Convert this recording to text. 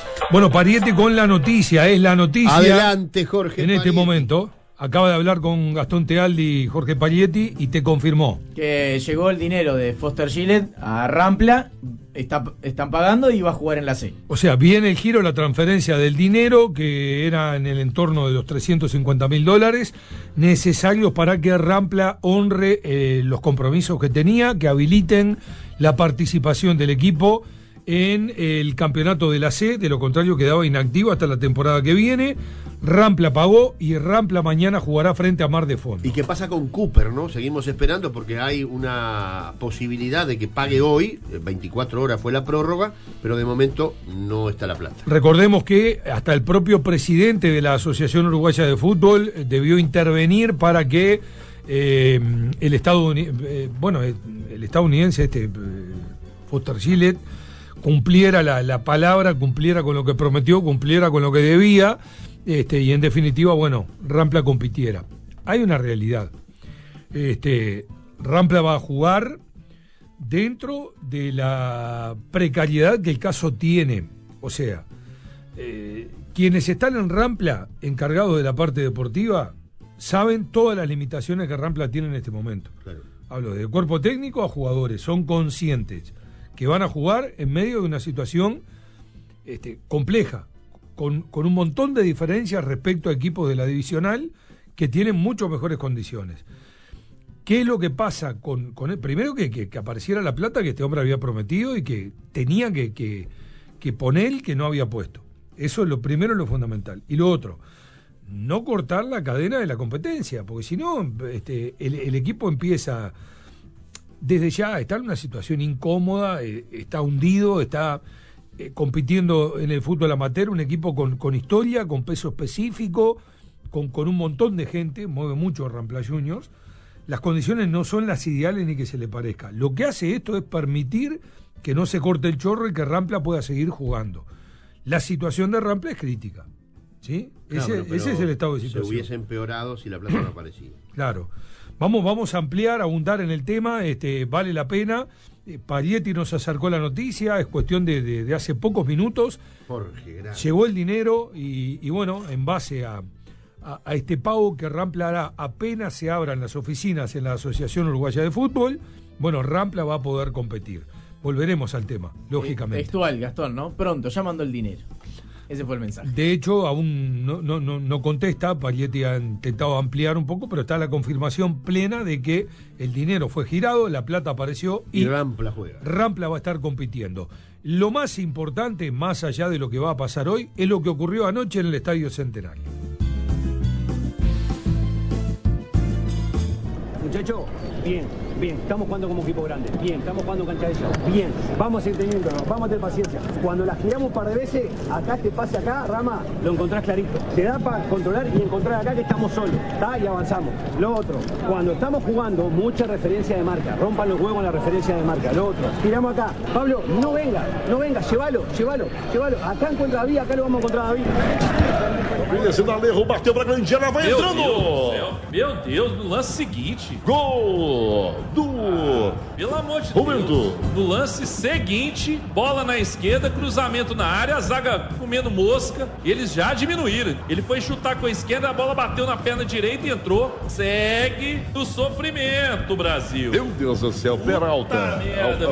Bueno, Parietti con la noticia, es la noticia. Adelante, Jorge. En Parietti. este momento, acaba de hablar con Gastón Tealdi y Jorge Parietti y te confirmó. Que llegó el dinero de Foster Gillett a Rampla, están pagando y va a jugar en la C. O sea, viene el giro, la transferencia del dinero, que era en el entorno de los $350.000, necesarios para que Rampla honre los compromisos que tenía, que habiliten la participación del equipo en el campeonato de la C, de lo contrario quedaba inactivo hasta la temporada que viene. Rampla pagó y Rampla mañana jugará frente a Mar de Fondo. ¿Y qué pasa con Cooper, no? Seguimos esperando porque hay una posibilidad de que pague hoy, 24 horas fue la prórroga, pero de momento no está la plata. Recordemos que hasta el propio presidente de la Asociación Uruguaya de Fútbol debió intervenir para que el estadounidense Foster Gillett cumpliera la palabra, cumpliera con lo que prometió, cumpliera con lo que debía, y en definitiva, bueno, Rampla compitiera. Hay una realidad. Rampla va a jugar dentro de la precariedad que el caso tiene. O sea, quienes están en Rampla, encargados de la parte deportiva, saben todas las limitaciones que Rampla tiene en este momento. Claro. Hablo de cuerpo técnico a jugadores, son conscientes que van a jugar en medio de una situación compleja, con un montón de diferencias respecto a equipos de la divisional que tienen mucho mejores condiciones. ¿Qué es lo que pasa con él? Primero que apareciera la plata que este hombre había prometido y que tenía que poner, que no había puesto. Eso es lo primero y lo fundamental. Y lo otro, no cortar la cadena de la competencia, porque si no, el equipo empieza desde ya, está en una situación incómoda, está hundido, está compitiendo en el fútbol amateur, un equipo con historia, con peso específico, con un montón de gente, mueve mucho Rampla Juniors. Las condiciones no son las ideales ni que se le parezca. Lo que hace esto es permitir que no se corte el chorro y que Rampla pueda seguir jugando. La situación de Rampla es crítica, ¿sí? Claro, ese es el estado de situación. Se hubiese empeorado si la plata no aparecía. Claro. Vamos a ampliar, a abundar en el tema, vale la pena. Parietti nos acercó la noticia, es cuestión de hace pocos minutos. Jorge, gracias. Llegó el dinero y bueno, en base a este pago que Rampla hará apenas se abran las oficinas en la Asociación Uruguaya de Fútbol, bueno, Rampla va a poder competir. Volveremos al tema, lógicamente. Textual, Gastón, ¿no? Pronto, ya mandó el dinero. Ese fue el mensaje. De hecho, aún no contesta, Parietti ha intentado ampliar un poco, pero está la confirmación plena de que el dinero fue girado, la plata apareció y Rampla juega. Rampla va a estar compitiendo. Lo más importante, más allá de lo que va a pasar hoy, es lo que ocurrió anoche en el Estadio Centenario. Muchachos, bien, estamos jugando como equipo grande, bien, estamos jugando cancha de llave, bien, vamos a ir teniéndonos, vamos a tener paciencia. Cuando la giramos un par de veces, acá este pase acá, Rama, lo encontrás clarito. Te da para controlar y encontrar acá que estamos solos, ¿está? Y avanzamos. Lo otro, cuando estamos jugando, mucha referencia de marca, rompan los huevos en la referencia de marca. Lo otro, tiramos acá, Pablo, no venga, llévalo. Acá encuentra a David, acá lo vamos a encontrar a David. Esse D'Alejo bateu pra grande área, vai entrando! Meu Deus, no lance seguinte. Gol do... Pelo amor de Momento. Deus. No lance seguinte, bola na esquerda, cruzamento na área, a zaga comendo mosca, e eles já diminuíram. Ele foi chutar com a esquerda, a bola bateu na perna direita e entrou. Segue do sofrimento, Brasil. Meu Deus do céu, Peralta. Puta merda.